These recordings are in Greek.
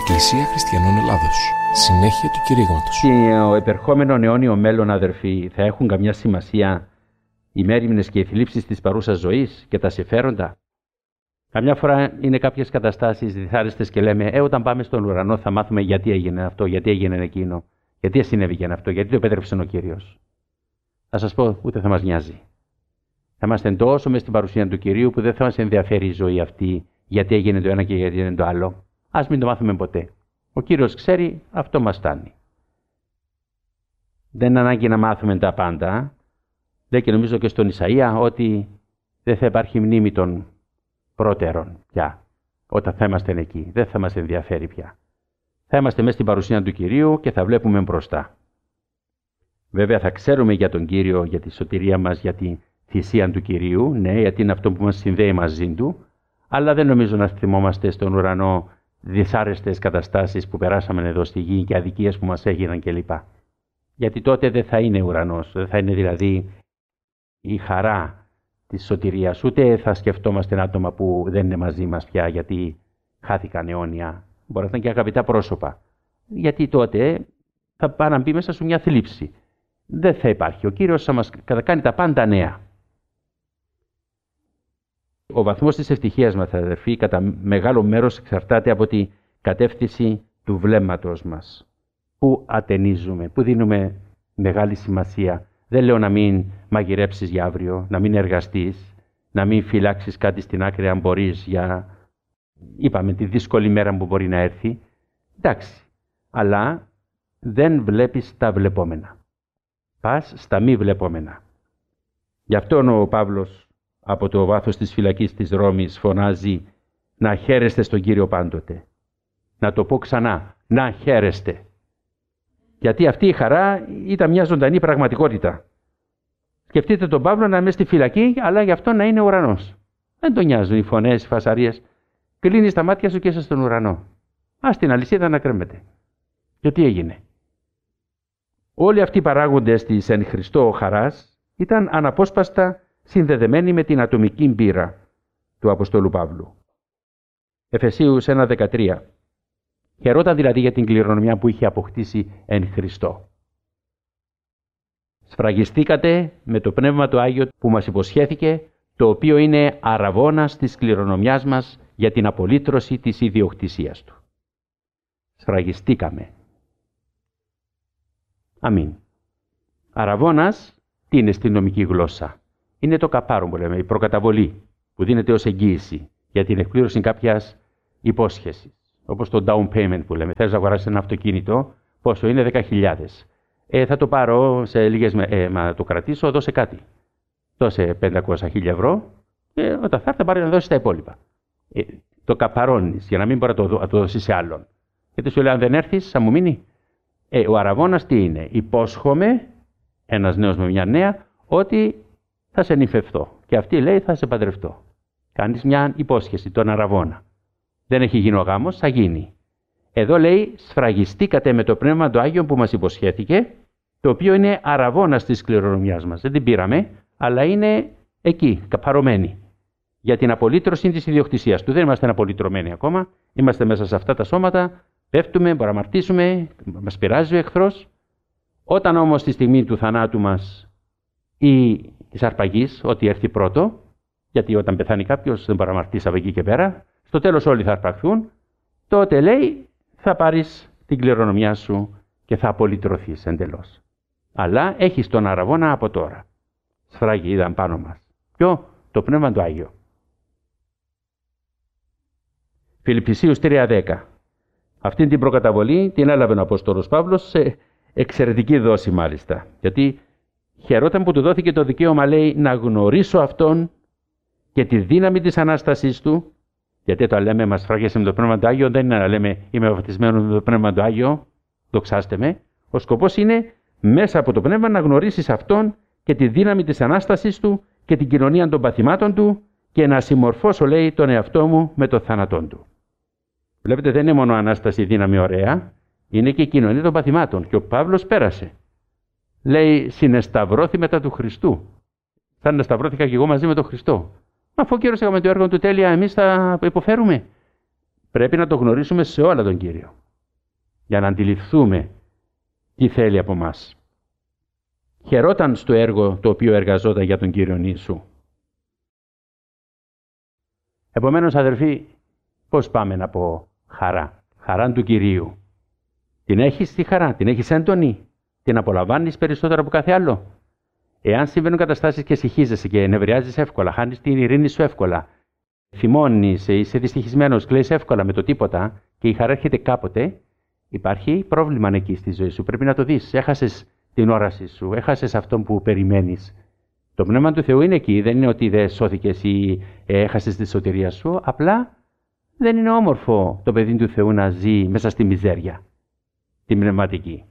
Εκκλησία Χριστιανών Ελλάδος. Συνέχεια του κηρύγματος. Στο επερχόμενο αιώνιο μέλλον, αδερφοί, θα έχουν καμιά σημασία οι μέριμνες και οι θλίψεις της παρούσας ζωής και τα συμφέροντα? Καμιά φορά είναι κάποιες καταστάσεις δυσάρεστες και λέμε όταν πάμε στον ουρανό θα μάθουμε γιατί έγινε αυτό, γιατί έγινε εκείνο, γιατί συνέβηκε αυτό, γιατί το επέτρεψε ο Κύριος. Θα σας πω, ούτε θα μας νοιάζει. Θα είμαστε τόσο μες στην παρουσία του Κυρίου που δεν θα μας ενδιαφέρει η ζωή αυτή, γιατί έγινε το ένα και γιατί έγινε το άλλο. Ας μην το μάθουμε ποτέ. Ο Κύριος ξέρει, αυτό μας φτάνει. Δεν είναι ανάγκη να μάθουμε τα πάντα. Λέει και νομίζω και στον Ισαΐα ότι δεν θα υπάρχει μνήμη των πρώτερων πια. Όταν θα είμαστε εκεί, δεν θα μας ενδιαφέρει πια. Θα είμαστε μέσα στην παρουσία του Κυρίου και θα βλέπουμε μπροστά. Βέβαια θα ξέρουμε για τον Κύριο, για τη σωτηρία μας, για τη θυσία του Κυρίου, ναι, γιατί είναι αυτό που μας συνδέει μαζί Του, αλλά δεν νομίζω να θυμόμαστε στον ουρανό δυσάρεστες καταστάσεις που περάσαμε εδώ στη γη και αδικίες που μας έγιναν κλπ. Γιατί τότε δεν θα είναι ουρανός, δεν θα είναι δηλαδή η χαρά της σωτηρίας, ούτε θα σκεφτόμαστε άτομα που δεν είναι μαζί μας πια γιατί χάθηκαν αιώνια. Μπορεί να ήταν και αγαπητά πρόσωπα. Γιατί τότε θα πάει να μπει μέσα σε μια θλίψη. Δεν θα υπάρχει. Ο Κύριος θα μας κάνει τα πάντα νέα. Ο βαθμός της ευτυχίας μας, αδερφοί, κατά μεγάλο μέρος εξαρτάται από τη κατεύθυνση του βλέμματος μας. Πού ατενίζουμε, πού δίνουμε μεγάλη σημασία. Δεν λέω να μην μαγειρέψεις για αύριο, να μην εργαστείς, να μην φυλάξεις κάτι στην άκρη αν μπορείς για, είπαμε, τη δύσκολη μέρα που μπορεί να έρθει. Εντάξει, αλλά δεν βλέπεις τα βλεπόμενα. Πας στα μη βλεπόμενα. Γι' αυτό ο Παύλος από το βάθος της φυλακής της Ρώμης φωνάζει να χαίρεστε στον Κύριο πάντοτε. Να το πω ξανά, να χαίρεστε. Γιατί αυτή η χαρά ήταν μια ζωντανή πραγματικότητα. Σκεφτείτε τον Παύλο να είναι στη φυλακή, αλλά γι' αυτό να είναι ουρανός. Δεν τον νοιάζουν οι φωνές, οι φασαρίες. Κλείνεις τα μάτια σου και είσαι στον ουρανό. Ας την αλυσίδα να κρέμεται. Και τι έγινε? Όλοι αυτοί οι παράγοντες της εν Χριστώ χαράς ήταν αναπόσπαστα συνδεδεμένοι με την ατομική πείρα του Αποστόλου Παύλου. Εφεσίους 1:13. Χαιρόταν δηλαδή για την κληρονομιά που είχε αποκτήσει εν Χριστώ. Σφραγιστήκατε με το Πνεύμα το Άγιο που μας υποσχέθηκε, το οποίο είναι αραβώνας της κληρονομιάς μας για την απολύτρωση της ιδιοκτησίας Του. Σφραγιστήκαμε. Αμήν. Αραβώνας, τι είναι στη νομική γλώσσα? Είναι το καπάρο που λέμε, η προκαταβολή που δίνεται ως εγγύηση για την εκπλήρωση κάποιας υπόσχεσης. Όπως το down payment που λέμε. Θες να αγοράσεις ένα αυτοκίνητο, πόσο είναι? 10.000. Θα το πάρω σε λίγες μα το κρατήσω, δώσε κάτι. Δώσε 500.000 ευρώ και όταν θα έρθει πάρει να δώσει τα υπόλοιπα. Το καπαρώνεις για να μην μπορεί να το δώσεις σε άλλον. Γιατί σου λέει αν δεν έρθεις θα μου μείνει. Ο αραβώνας τι είναι? Υπόσχομαι, ένας νέος με μια νέα, ότι θα σε νυφευθώ. Και αυτή λέει θα σε παντρευτώ. Κάνεις μια υπόσχεση, τον αραβώνα. Δεν έχει γίνει ο γάμος, θα γίνει. Εδώ λέει σφραγιστήκατε με το Πνεύμα το Άγιο που μας υποσχέθηκε, το οποίο είναι αραβώνας της κληρονομιάς μας. Δεν την πήραμε, αλλά είναι εκεί, καπαρωμένη. Για την απολύτρωση της ιδιοκτησίας Του. Δεν είμαστε απολυτρωμένοι ακόμα. Είμαστε μέσα σε αυτά τα σώματα, πέφτουμε, παραμαρτήσουμε, μας πειράζει ο εχθρός. Όταν όμως στη στιγμή του θανάτου μας ή της αρπαγής, ό,τι έρθει πρώτο, γιατί όταν πεθάνει κάποιος δεν παραμαρτήσει από εκεί και πέρα, στο τέλος όλοι θα αρπαχθούν, τότε λέει θα πάρεις την κληρονομιά σου και θα απολυτρωθείς εντελώς. Αλλά έχεις τον αραβώνα από τώρα. Σφράγι είδαν πάνω μας. Ποιο? Το Πνεύμα του Άγιο. Φιλιππισίους 3:10. Αυτή την προκαταβολή την έλαβε ο Απόστολος Παύλος σε εξαιρετική δόση μάλιστα. Γιατί χαιρόταν που του δόθηκε το δικαίωμα, λέει, να γνωρίσω Αυτόν και τη δύναμη της Ανάστασής Του. Γιατί το λέμε μας φράγεσαι με το Πνεύμα του Άγιο, δεν είναι να λέμε είμαι βαπτισμένος με το Πνεύμα του Άγιο, δοξάστε με. Ο σκοπός είναι μέσα από το Πνεύμα να γνωρίσεις Αυτόν και τη δύναμη της Ανάστασής Του και την κοινωνία των παθημάτων Του και να συμμορφώσω, λέει, τον εαυτό μου με το θάνατόν Του. Βλέπετε, δεν είναι μόνο Ανάσταση δύναμη ωραία, είναι και η κοινωνία των παθημάτων. Και ο Παύλος πέρασε. Λέει, συνεσταυρώθη μετά του Χριστού. Σαν να σταυρώθηκα και εγώ μαζί με τον Χριστό. Αφού ο Κύριος έκαμε το έργο Του τέλεια, εμείς θα υποφέρουμε. Πρέπει να το γνωρίσουμε σε όλα τον Κύριο, για να αντιληφθούμε τι θέλει από μας. Χαιρόταν στο έργο το οποίο εργαζόταν για τον Κύριον Ιησού. Επομένως, αδερφοί, πώς πάμε να πω χαρά, χαρά του Κυρίου? Την έχεις τη χαρά, την έχεις έντονη, την απολαμβάνεις περισσότερο από κάθε άλλο? Εάν συμβαίνουν καταστάσεις και συχίζεσαι και νευριάζεις εύκολα, χάνεις την ειρήνη σου εύκολα, θυμώνεις, είσαι δυστυχισμένος, κλαις εύκολα με το τίποτα και η χαρά έρχεται κάποτε, υπάρχει πρόβλημα εκεί στη ζωή σου. Πρέπει να το δεις. Έχασες την όραση σου, έχασες αυτό που περιμένεις. Το Πνεύμα του Θεού είναι εκεί. Δεν είναι ότι δεν σώθηκες ή έχασες τη σωτηρία σου. Απλά δεν είναι όμορφο το παιδί του Θεού να ζει μέσα στη μιζέρια, την πνευματική.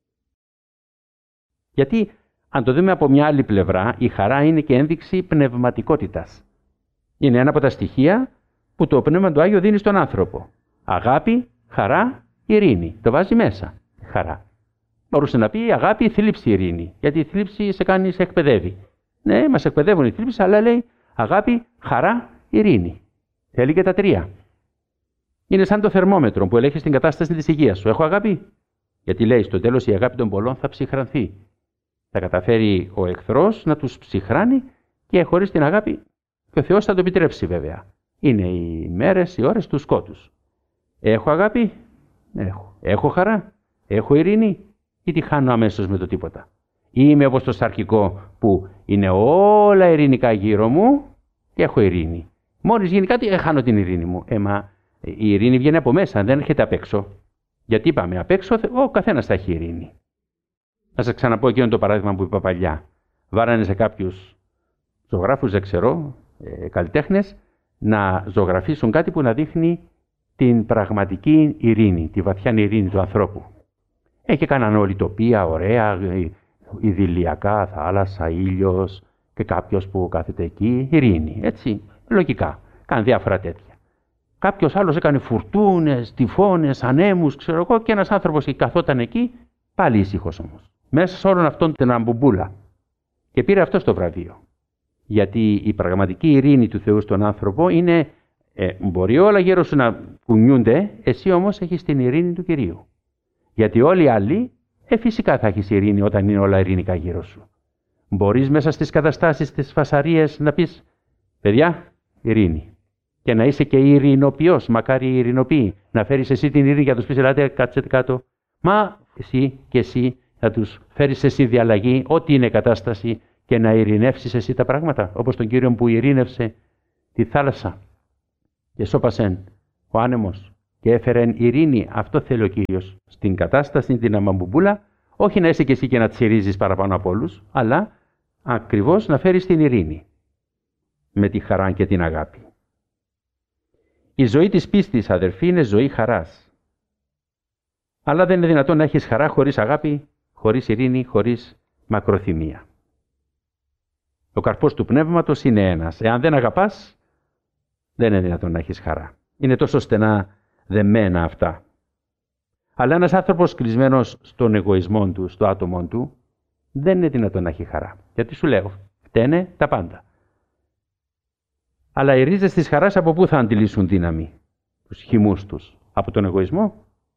Γιατί, αν το δούμε από μια άλλη πλευρά, η χαρά είναι και ένδειξη πνευματικότητας. Είναι ένα από τα στοιχεία που το Πνεύμα του Άγιο δίνει στον άνθρωπο. Αγάπη, χαρά, ειρήνη. Το βάζει μέσα. Χαρά. Μπορούσε να πει αγάπη, θλίψη, ειρήνη. Γιατί η θλίψη σε εκπαιδεύει. Ναι, μας εκπαιδεύουν οι θλίψεις, αλλά λέει αγάπη, χαρά, ειρήνη. Θέλει και τα τρία. Είναι σαν το θερμόμετρο που ελέγχει την κατάσταση της υγείας σου. Έχω αγάπη? Γιατί λέει στο τέλος η αγάπη των πολλών θα ψυχρανθεί. Θα καταφέρει ο εχθρός να τους ψυχράνει και χωρίς την αγάπη και ο Θεός θα το επιτρέψει βέβαια. Είναι οι μέρες, οι ώρες του σκότους. Έχω αγάπη? Έχω. Έχω χαρά? Έχω ειρήνη? Ή τη χάνω αμέσως με το τίποτα? Ή είμαι όπως το σαρκικό που είναι όλα ειρηνικά γύρω μου και έχω ειρήνη? Μόλις γίνει κάτι χάνω την ειρήνη μου. Μα η ειρήνη βγαίνει από μέσα, δεν έρχεται απ' έξω. Γιατί είπαμε απ' έξω ο καθένας θα έχει ειρήνη. Να σας ξαναπώ εκείνο το παράδειγμα που είπα παλιά. Βάρανε σε κάποιους ζωγράφους, δεν ξέρω, καλλιτέχνες, να ζωγραφίσουν κάτι που να δείχνει την πραγματική ειρήνη, τη βαθιά ειρήνη του ανθρώπου. Και κάναν όλη τοπία, ωραία, ιδηλιακά, θάλασσα, ήλιος και κάποιος που κάθεται εκεί, ειρήνη, έτσι, λογικά. Κάνουν διάφορα τέτοια. Κάποιος άλλος έκανε φουρτούνες, τυφώνες, ανέμους, ξέρω εγώ, και ένας άνθρωπος καθόταν εκεί, πάλι ήσυχος όμως. Μέσα σε όλον αυτόν την αμπομπούλα. Και πήρε αυτό το βραβείο. Γιατί η πραγματική ειρήνη του Θεού στον άνθρωπο είναι, μπορεί όλα γύρω σου να κουνιούνται, εσύ όμως έχεις την ειρήνη του Κυρίου. Γιατί όλοι οι άλλοι, φυσικά θα έχεις ειρήνη όταν είναι όλα ειρηνικά γύρω σου. Μπορείς μέσα στις καταστάσεις, στις φασαρίες να πεις, παιδιά, ειρήνη. Και να είσαι και ειρηνοποιός, μακάρι οι ειρηνοποιοί. Να φέρεις εσύ την ειρήνη για να τους πεις, ελάτε, κάτσετε κάτω. Μα εσύ και εσύ θα τους φέρεις εσύ διαλλαγή, ό,τι είναι κατάσταση, και να ειρηνεύσεις εσύ τα πράγματα. Όπως τον Κύριο που ειρήνευσε τη θάλασσα και σώπασεν ο άνεμος και έφερεν ειρήνη. Αυτό θέλει ο Κύριος στην κατάσταση, την αμαμπουμπούλα, όχι να είσαι και εσύ και να τσιρίζεις παραπάνω από όλους, αλλά ακριβώς να φέρεις την ειρήνη με τη χαρά και την αγάπη. Η ζωή της πίστης, αδερφοί, είναι ζωή χαράς. Αλλά δεν είναι δυνατόν να έχεις χαρά χωρίς αγάπη, χωρίς ειρήνη, χωρίς μακροθυμία. Ο καρπός του πνεύματος είναι ένας. Εάν δεν αγαπάς, δεν είναι δυνατόν να έχεις χαρά. Είναι τόσο στενά δεμένα αυτά. Αλλά ένας άνθρωπος κλεισμένος στον εγωισμό του, στο άτομο του, δεν είναι δυνατόν να έχει χαρά. Γιατί σου λέω, φταίνε τα πάντα. Αλλά οι ρίζες της χαράς από πού θα αντιλήσουν δύναμη? Τους χυμούς τους. Από τον εγωισμό?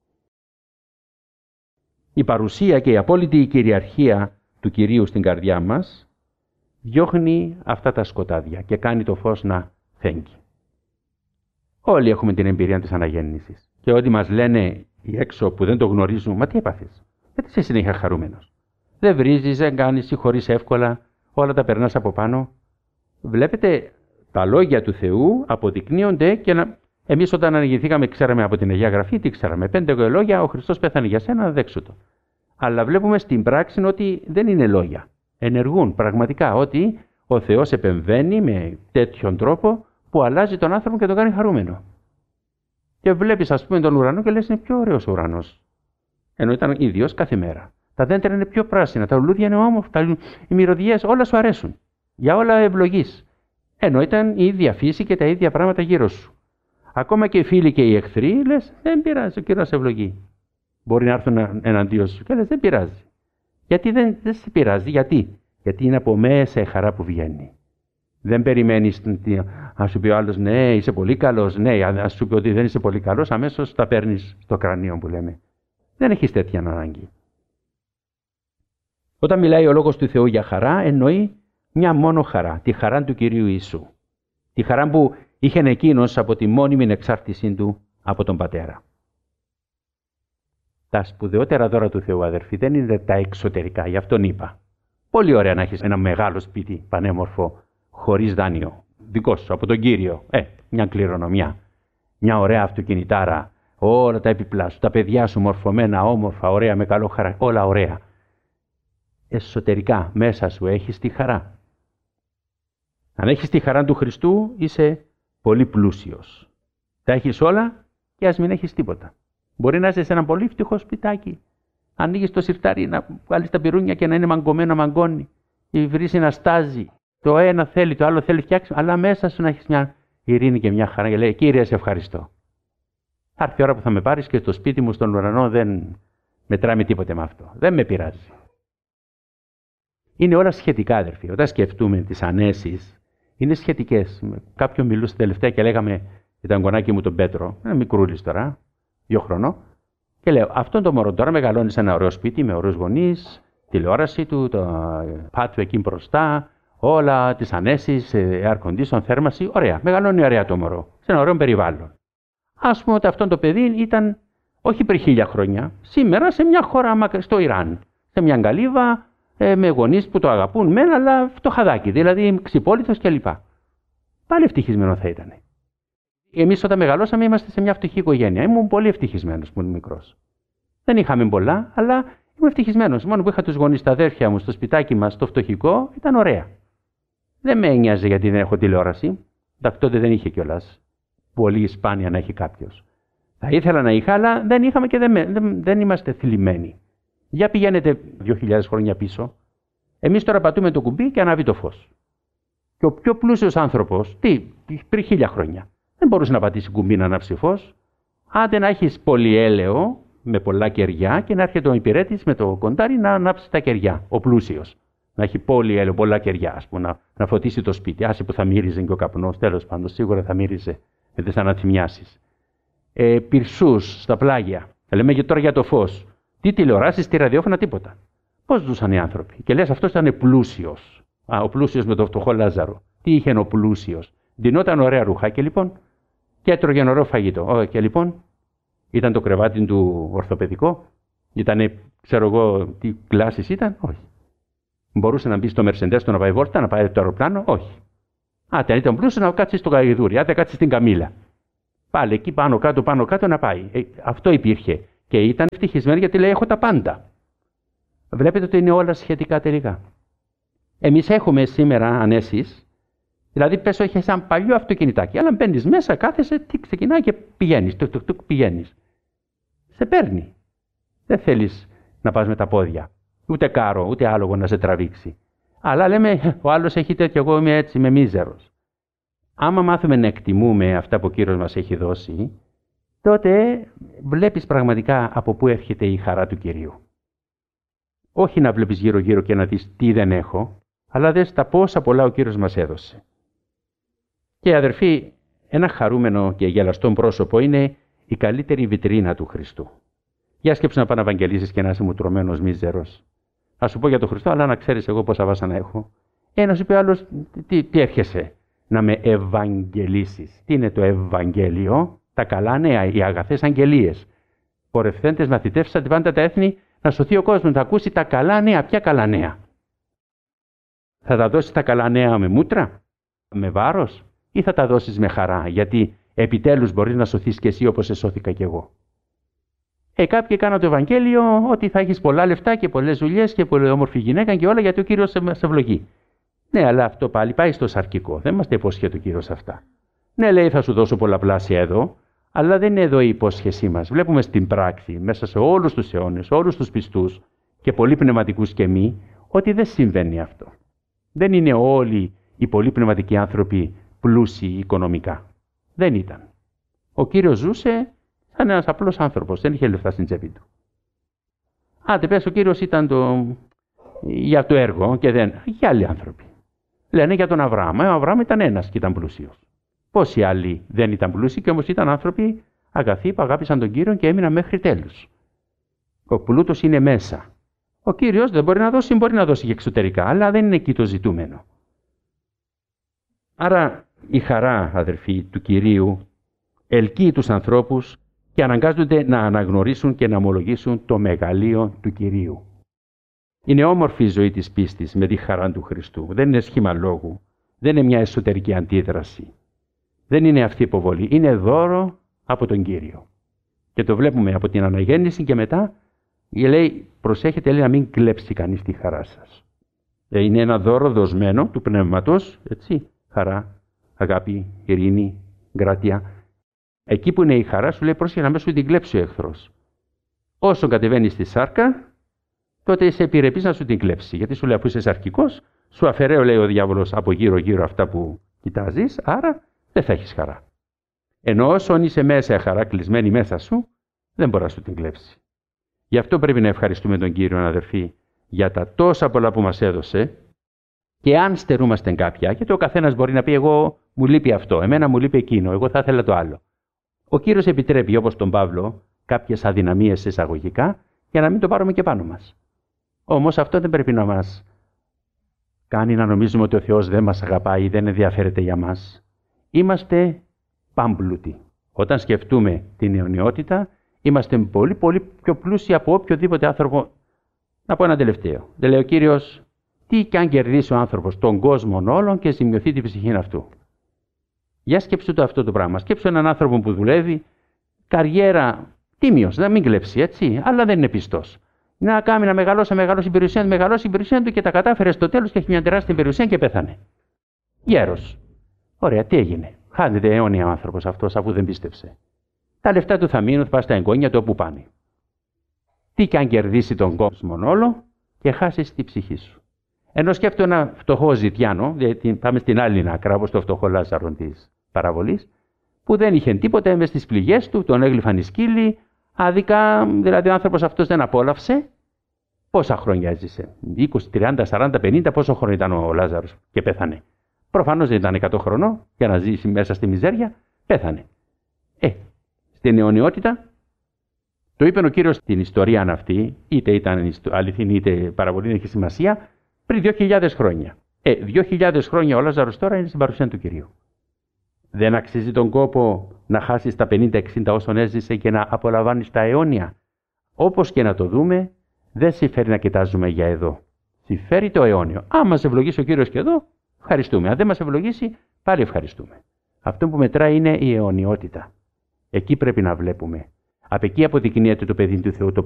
Η παρουσία και η απόλυτη κυριαρχία του Κυρίου στην καρδιά μας διώχνει αυτά τα σκοτάδια και κάνει το φως να φέγγει. Όλοι έχουμε την εμπειρία της αναγέννησης. Και ό,τι μας λένε οι έξω που δεν το γνωρίζουν, μα τι έπαθες? Γιατί είσαι συνέχεια χαρούμενος? Δεν βρίζεις, δεν κάνεις, συγχωρείς εύκολα, όλα τα περνάς από πάνω. Βλέπετε, τα λόγια του Θεού αποδεικνύονται και εμείς όταν αναγεννηθήκαμε ξέραμε από την Αγία Γραφή, τι ξέραμε? 5 λόγια, ο Χριστός πέθανε για σένα, δέξου το. Αλλά βλέπουμε στην πράξη ότι δεν είναι λόγια. Ενεργούν πραγματικά, ότι ο Θεός επεμβαίνει με τέτοιον τρόπο που αλλάζει τον άνθρωπο και τον κάνει χαρούμενο. Και βλέπεις, ας πούμε, τον ουρανό και λες, είναι πιο ωραίος ο ουρανός. Ενώ ήταν ίδιος κάθε μέρα. Τα δέντρα είναι πιο πράσινα, τα λουλούδια είναι όμορφα, οι μυρωδιές, όλα σου αρέσουν. Για όλα ευλογείς. Ενώ ήταν η ίδια φύση και τα ίδια πράγματα γύρω σου. Ακόμα και οι φίλοι και οι εχθροί, λες, δεν πειράζει, ο Κύριος ευλογεί. Μπορεί να έρθουν εναντίον σου και λες, δεν πειράζει. Γιατί δεν σε πειράζει? Γιατί είναι από μέσα η χαρά που βγαίνει. Δεν περιμένεις να σου πει ο άλλος ναι, είσαι πολύ καλός. Ναι, αν σου πει ότι δεν είσαι πολύ καλός, αμέσως τα παίρνεις στο κρανίο που λέμε. Δεν έχεις τέτοια ανάγκη. Όταν μιλάει ο Λόγος του Θεού για χαρά, εννοεί μια μόνο χαρά, τη χαρά του Κυρίου Ιησού. Τη χαρά που είχε εκείνος από τη μόνιμη εξάρτησή του από τον Πατέρα. Τα σπουδαιότερα δώρα του Θεού, αδερφοί, δεν είναι τα εξωτερικά, γι' αυτόν είπα. Πολύ ωραία να έχεις ένα μεγάλο σπίτι, πανέμορφο, χωρίς δάνειο, δικό σου, από τον Κύριο. Μια κληρονομιά, μια ωραία αυτοκινητάρα, όλα τα έπιπλα σου, τα παιδιά σου μορφωμένα, όμορφα, ωραία, με καλό χαρακτήρα, όλα ωραία. Εσωτερικά, μέσα σου έχεις τη χαρά. Αν έχεις τη χαρά του Χριστού, είσαι πολύ πλούσιος. Τα έχεις όλα και ας μην έχεις τίποτα. Μπορεί να είσαι σε ένα πολύ φτωχό σπιτάκι. Ανοίγεις το σιρτάρι, να βάλεις τα πυρούνια και να είναι μαγκωμένο, μαγκώνει. Η βρύση να στάζει. Το ένα θέλει, το άλλο θέλει φτιάξει, αλλά μέσα σου να έχεις μια ειρήνη και μια χαρά και λέει: Κύριε, σε ευχαριστώ. Θα έρθει η ώρα που θα με πάρεις και στο σπίτι μου στον ουρανό δεν μετράμε τίποτε με αυτό. Δεν με πειράζει. Είναι όλα σχετικά, αδερφοί. Όταν σκεφτούμε τις ανέσεις, είναι σχετικές. Κάποιον μιλούσε τελευταία και λέγαμε για τον γονάκι μου τον Πέτρο, ένα μικρούλης τώρα, 2 χρονών, και λέω: αυτόν τον μωρό τώρα μεγαλώνει σε ένα ωραίο σπίτι με ωραίους γονείς, τηλεόραση του, το πάτου εκεί μπροστά, όλα τις ανέσεις, air condition, θέρμαση. Ωραία, μεγαλώνει ωραία το μωρό, σε ένα ωραίο περιβάλλον. Ας πούμε ότι αυτό το παιδί ήταν όχι πριν 1000 χρόνια, σήμερα σε μια χώρα στο Ιράν, σε μια γκαλίβα, με γονείς που το αγαπούν μεν, αλλά φτωχαδάκι, δηλαδή ξυπόλυτος κλπ. Πάλι ευτυχισμένο θα ήταν. Εμείς όταν μεγαλώσαμε είμαστε σε μια φτωχή οικογένεια. Ήμουν πολύ ευτυχισμένος που ήμουν μικρός. Δεν είχαμε πολλά, αλλά ήμουν ευτυχισμένος. Μόνο που είχα τους γονείς, τα αδέρφια μου, στο σπιτάκι μας, στο φτωχικό, ήταν ωραία. Δεν με ένοιαζε γιατί δεν έχω τηλεόραση. Τότε δεν είχε κιόλας. Πολύ σπάνια να έχει κάποιος. Θα ήθελα να είχα, αλλά δεν είχαμε και δεν είμαστε θλιμμένοι. Για πηγαίνετε 2.000 χρόνια πίσω. Εμείς τώρα πατούμε το κουμπί και ανάβει το φως. Και ο πιο πλούσιος άνθρωπος, πριν 1000 χρόνια, δεν μπορούσε να πατήσει κουμπί να ανάψει φως. Άντε να έχεις πολυέλαιο με πολλά κεριά και να έρχεται ο υπηρέτης με το κοντάρι να ανάψει τα κεριά. Ο πλούσιος. Να έχει πολυέλαιο, πολλά κεριά, ας πούμε, να φωτίσει το σπίτι. Άσε που θα μύριζε και ο καπνός, τέλος πάντων, σίγουρα θα μύριζε με τις αναθυμιάσεις. Πυρσούς στα πλάγια. Λέμε και τώρα για το φως. Τι τηλεοράσεις, τι ραδιόφωνα, τίποτα. Πώς ζούσαν οι άνθρωποι. Και λες αυτός ήταν πλούσιος. Ο πλούσιος με το φτωχό Λάζαρο. Τι είχε ο πλούσιος. Ντυνόταν ωραία ρουχάκια λοιπόν και έτρωγε ωραίο φαγητό. Και λοιπόν ήταν το κρεβάτι του ορθοπαιδικό. Ήτανε, ξέρω εγώ, τι κλάσεις ήταν. Όχι. Μπορούσε να μπει στο Mercedes του να πάει βόλτα, να πάει το αεροπλάνο. Όχι. Αν ήταν πλούσιος να κάτσει στο γαϊδούρι, άντε κάτσει στην καμήλα. Πάλι εκεί πάνω κάτω να πάει. Αυτό υπήρχε. Και ήταν ευτυχισμένοι γιατί λέει: έχω τα πάντα. Βλέπετε ότι είναι όλα σχετικά τελικά. Εμείς έχουμε σήμερα ανέσεις, δηλαδή πες όχι σαν παλιό αυτοκινητάκι, αλλά μπαίνεις μέσα, κάθεσαι, τι ξεκινάει και πηγαίνεις, πηγαίνεις. Σε παίρνει. Δεν θέλεις να πας με τα πόδια, ούτε κάρο, ούτε άλογο να σε τραβήξει. Αλλά λέμε, ο άλλος έχει τέτοιο, εγώ είμαι έτσι, είμαι μίζερος. Άμα μάθουμε να εκτιμούμε αυτά που ο Κύριος μας έχει δώσει, τότε βλέπεις πραγματικά από πού έρχεται η χαρά του Κυρίου. Όχι να βλέπεις γύρω-γύρω και να δεις τι δεν έχω, αλλά δες τα πόσα πολλά ο Κύριος μας έδωσε. Και αδερφοί, ένα χαρούμενο και γελαστό πρόσωπο είναι η καλύτερη βιτρίνα του Χριστού. Για σκέψου να πάνε να ευαγγελίσεις και να είσαι μουτρωμένος μίζερος. Θα σου πω για τον Χριστό, αλλά να ξέρεις εγώ πόσα βάσανα έχω. Να σου πει άλλος, τι έρχεσαι να με ευαγγελίσεις. Τι είναι το Ευαγγέλιο? Τα καλά νέα, οι αγαθές αγγελίες. Πορευθέντες μαθητεύσεις σαν την πάντα τα έθνη, να σωθεί ο κόσμος, να ακούσει τα καλά νέα. Ποια καλά νέα? Θα τα δώσεις τα καλά νέα με μούτρα, με βάρος, ή θα τα δώσεις με χαρά, γιατί επιτέλους μπορείς να σωθείς κι εσύ όπως εσώθηκα κι εγώ. Κάποιοι κάνουν το Ευαγγέλιο ότι θα έχεις πολλά λεφτά και πολλές δουλειές και πολύ όμορφη γυναίκα και όλα γιατί ο Κύριος σε ευλογεί. Ναι, αλλά αυτό πάλι πάει στο σαρκικό. Δεν μας τα υπόσχεται ο Κύριος αυτά. Ναι, λέει, θα σου δώσω πολλαπλάσια εδώ, αλλά δεν είναι εδώ η υπόσχεσή μας. Βλέπουμε στην πράξη, μέσα σε όλους τους αιώνες, όλους τους πιστούς και πολύ πνευματικούς και μη, ότι δεν συμβαίνει αυτό. Δεν είναι όλοι οι πολύ πνευματικοί άνθρωποι πλούσιοι οικονομικά. Δεν ήταν. Ο Κύριος ζούσε σαν ένας απλός άνθρωπος, δεν είχε λεφτά στην τσέπη του. Άντε πες, ο Κύριος ήταν για το έργο και δεν. Για άλλοι άνθρωποι. Λένε για τον Αβραάμ. Ο Αβραάμ ήταν ένας και ήταν πλούσιος. Πόσοι άλλοι δεν ήταν πλούσιοι και όμως ήταν άνθρωποι αγαθοί που αγάπησαν τον Κύριο και έμειναν μέχρι τέλους. Ο πλούτος είναι μέσα. Ο Κύριος δεν μπορεί να δώσει και εξωτερικά, αλλά δεν είναι εκεί το ζητούμενο. Άρα η χαρά, αδερφοί, του Κυρίου ελκύει τους ανθρώπους και αναγκάζονται να αναγνωρίσουν και να ομολογήσουν το μεγαλείο του Κυρίου. Είναι όμορφη η ζωή της πίστης με τη χαρά του Χριστού. Δεν είναι σχήμα λόγου. Δεν είναι μια εσωτερική αντίδραση. Δεν είναι αυτή υποβολή. Είναι δώρο από τον Κύριο. Και το βλέπουμε από την αναγέννηση και μετά, λέει, προσέχετε, λέει, να μην κλέψει κανείς τη χαρά σας. Είναι ένα δώρο δοσμένο του Πνεύματος, έτσι, χαρά, αγάπη, ειρήνη, γκράτεια. Εκεί που είναι η χαρά σου λέει πρόσεχε να μην σου την κλέψει ο εχθρός. Όσο κατεβαίνει στη σάρκα, τότε είσαι επιρρεπής να σου την κλέψει. Γιατί σου λέει αφού είσαι σαρκικός, σου αφαιρέω, λέει ο διάβολος, από γύρω-γύρω αυτά που κοιτάζεις, άρα δεν θα έχεις χαρά. Ενώ όσον είσαι μέσα χαρά, κλεισμένη μέσα σου, δεν μπορεί να σου την κλέψει. Γι' αυτό πρέπει να ευχαριστούμε τον Κύριο, αδερφοί, για τα τόσα πολλά που μας έδωσε. Και αν στερούμαστε κάποια, γιατί ο καθένας μπορεί να πει: εγώ μου λείπει αυτό, εμένα μου λείπει εκείνο, εγώ θα ήθελα το άλλο. Ο Κύριος επιτρέπει, όπως τον Παύλο, κάποιες αδυναμίες εισαγωγικά, για να μην το πάρουμε και πάνω μας. Όμως αυτό δεν πρέπει να μας κάνει να νομίζουμε ότι ο Θεός δεν μας αγαπάει ή δεν ενδιαφέρεται για μας. Είμαστε πάμπλουτοι. Όταν σκεφτούμε την αιωνιότητα, είμαστε πολύ πολύ πιο πλούσιοι από οποιοδήποτε άνθρωπο. Να πω ένα τελευταίο. Δεν λέει ο Κύριος: τι κι αν κερδίσει ο άνθρωπος τον κόσμο όλων και ζημιωθεί την ψυχή αυτού. Για σκέψου το αυτό το πράγμα. Σκέψου έναν άνθρωπο που δουλεύει, καριέρα τίμιος, να μην κλέψει, έτσι, αλλά δεν είναι πιστός. Να κάνει να μεγαλώσει την περιουσία του και τα κατάφερε στο τέλος και έχει μια τεράστια περιουσία και πέθανε. Γέρος. Ωραία, τι έγινε. Χάνεται αιώνια ο άνθρωπος αυτός αφού δεν πίστεψε. Τα λεφτά του θα μείνουν, θα πάνε στα εγγόνια του όπου πάνε. Τι κι αν κερδίσει τον κόσμο όλο και χάσει τη ψυχή σου. Ενώ σκέφτομαι ένα φτωχό ζητιάνο, γιατί πάμε στην άλλη άκρα, όπως το φτωχό Λάζαρο της παραβολής, που δεν είχε τίποτα, μες στις πληγές του, τον έγλυφαν οι σκύλοι, άδικα, δηλαδή ο άνθρωπος αυτός δεν απόλαυσε. Πόσα χρόνια έζησε, 20, 30, 40, 50, πόσο χρόνο ήταν ο Λάζαρος και πέθανε. Προφανώς δεν ήταν 100 χρονών για να ζήσει μέσα στη μιζέρια, πέθανε. Στην αιωνιότητα, το είπε ο Κύριος στην ιστορία αυτή, είτε ήταν αληθινή είτε παραβολή, δεν έχει σημασία, πριν 2.000 χρόνια. 2.000 χρόνια ο Λάζαρος τώρα είναι στην παρουσία του Κυρίου. Δεν αξίζει τον κόπο να χάσεις τα 50-60 όσων έζησε και να απολαμβάνεις τα αιώνια. Όπως και να το δούμε, δεν συμφέρει να κοιτάζουμε για εδώ. Συμφέρει το αιώνιο. Αν μας ευλογήσει ο Κύριος και εδώ, ευχαριστούμε. Αν δεν μας ευλογήσει, πάλι ευχαριστούμε. Αυτό που μετράει είναι η αιωνιότητα. Εκεί πρέπει να βλέπουμε. Από εκεί αποδεικνύεται το παιδί του Θεού, το